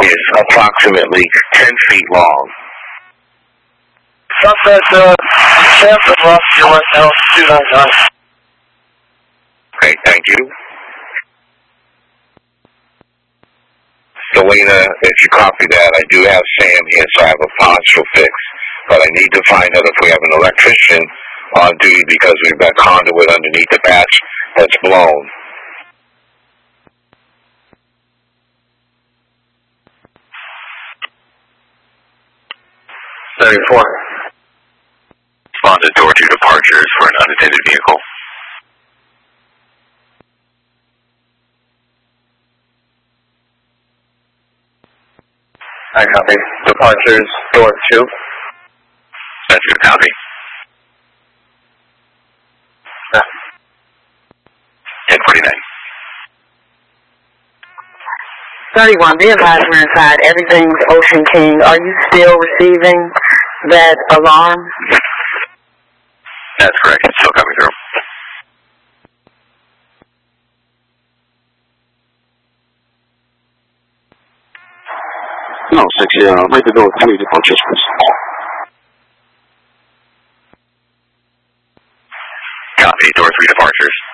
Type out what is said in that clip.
is approximately 10 feet long. Suspect, Samson Ross, US L 299. Okay, thank you. Selena, if you copy that, I do have Sam here, so I have a partial fix. But I need to find out if we have an electrician on duty because we've got conduit underneath the patch that's blown. Respond to door 2 departures for an unattended vehicle. I copy. Departures, door 2. That's your copy. 1049. 31, be advised we're inside. Everything's Ocean King. Are you still receiving that alarm? That's correct. It's still coming through. No, 6, right to go 3 departures, please. Copy. Door 3 departures.